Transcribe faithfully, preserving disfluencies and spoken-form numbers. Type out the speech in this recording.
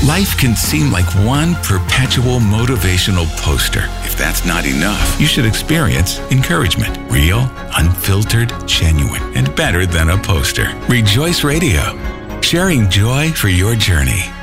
Life can seem like one perpetual motivational poster. If that's not enough, you should experience encouragement. Real, unfiltered, genuine, and better than a poster. Rejoice Radio, sharing joy for your journey.